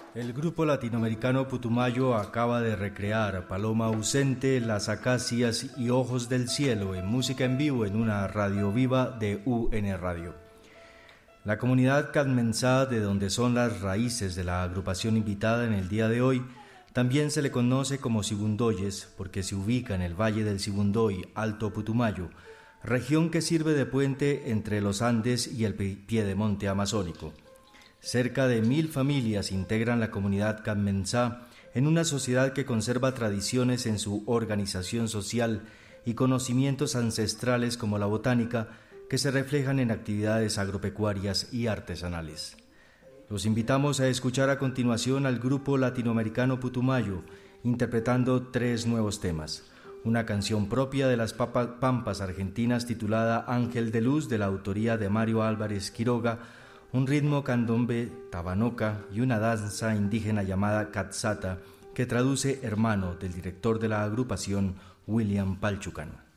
El grupo latinoamericano Putumayo acaba de recrear Paloma ausente, Las acacias y Ojos del cielo en música en vivo en una radio viva de UN Radio. La comunidad Cadmensá, de donde son las raíces de la agrupación invitada en el día de hoy, también se le conoce como Sibundoyes porque se ubica en el valle del Sibundoy, Alto Putumayo, región que sirve de puente entre los Andes y el piedemonte amazónico. Cerca de 1000 familias integran la comunidad Cadmensá en una sociedad que conserva tradiciones en su organización social y conocimientos ancestrales como la botánica que se reflejan en actividades agropecuarias y artesanales. Los invitamos a escuchar a continuación al grupo latinoamericano Putumayo interpretando 3 nuevos temas. Una canción propia de las Pampas argentinas titulada Ángel de Luz de la autoría de Mario Álvarez Quiroga, un ritmo candombe tabanoca y una danza indígena llamada Catzata, que traduce hermano del director de la agrupación William Palchucan.